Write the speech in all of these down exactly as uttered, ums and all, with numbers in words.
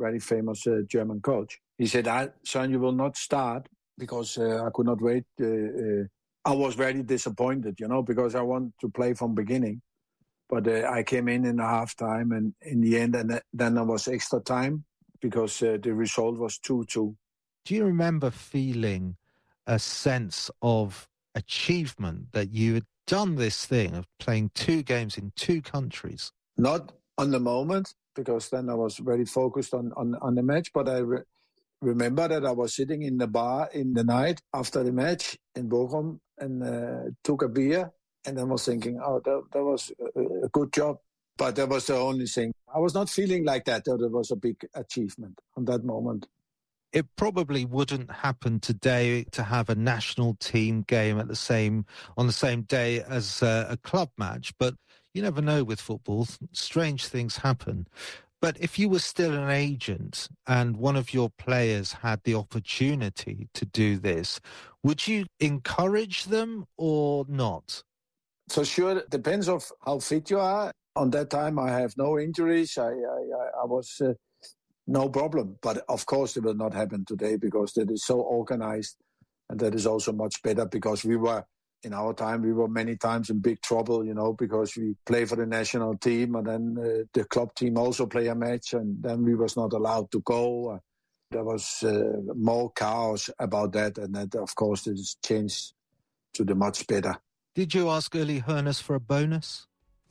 very famous uh, German coach. He said, I, son, you will not start because uh, I could not wait. Uh, uh, I was very disappointed, you know, because I wanted to play from beginning. But uh, I came in in the halftime, and in the end, and then there was extra time because uh, the result was two two. Do you remember feeling a sense of achievement that you had done this thing of playing two games in two countries? Not on the moment, because then I was very focused on, on, on the match, but I re- remember that I was sitting in the bar in the night after the match in Bochum and uh, took a beer, and then was thinking, oh, that, that was a, a good job. But that was the only thing. I was not feeling like that, that it was a big achievement on that moment. It probably wouldn't happen today to have a national team game at the same on the same day as uh, a club match, but you never know with football. Strange things happen. But if you were still an agent and one of your players had the opportunity to do this, would you encourage them or not? So sure, it depends of how fit you are. On that time, I have no injuries. I I, I was uh, no problem. But of course, it will not happen today because that is so organized, and that is also much better because we were. In our time, we were many times in big trouble, you know, because we play for the national team and then uh, the club team also play a match and then we was not allowed to go. Uh, there was uh, more chaos about that, and that, of course, it has changed to the much better. Did you ask Uli Hoeneß for a bonus?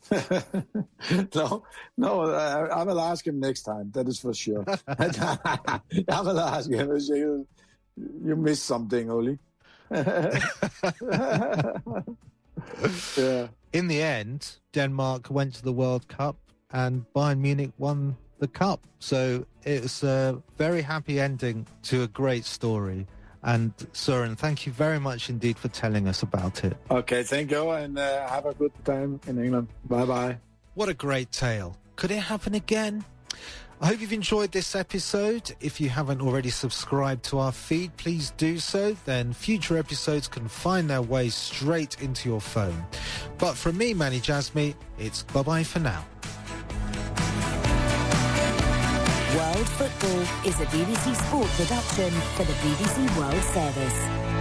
no, no, I, I will ask him next time, that is for sure. I will ask him. You, you missed something, Uli. Yeah. In the end, Denmark went to the World Cup and Bayern Munich won the cup. So it's a very happy ending to a great story. And Søren, thank you very much indeed for telling us about it. Okay, thank you, and uh, have a good time in England. Bye-bye. What a great tale. Could it happen again? I hope you've enjoyed this episode. If you haven't already subscribed to our feed, please do so. Then future episodes can find their way straight into your phone. But from me, Manny Jasmy, it's bye-bye for now. World Football is a B B C Sport production for the B B C World Service.